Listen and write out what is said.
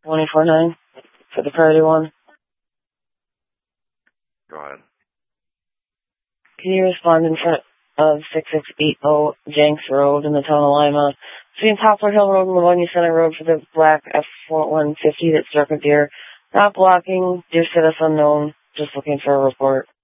24-9 for the priority one. Go ahead. Can you respond in front of 6680 Jenks Road in the town of Lima? Between Poplar Hill Road and Livonia Center Road for the black F-150 that struck a deer. Not blocking, deer status unknown, just looking for a report.